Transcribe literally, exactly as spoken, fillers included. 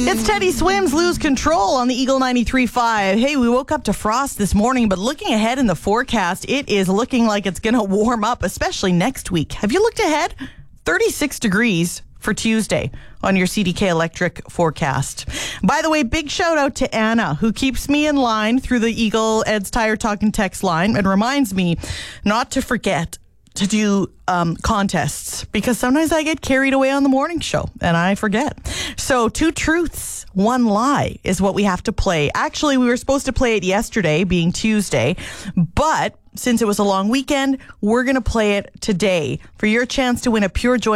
It's Teddy Swims, Lose Control on the Eagle ninety-three point five. Hey, we woke up to frost this morning, but looking ahead in the forecast, it is looking like it's going to warm up, especially next week. Have you looked ahead? thirty-six degrees for Tuesday on your C D K Electric forecast. By the way, big shout out to Anna, who keeps me in line through the Eagle Ed's Tire Talk and Text line and reminds me not to forget to do um, contests, because sometimes I get carried away on the morning show and I forget. So two truths, one lie is what we have to play. Actually, we were supposed to play it yesterday, being Tuesday, but since it was a long weekend, we're going to play it today for your chance to win a Pure Joy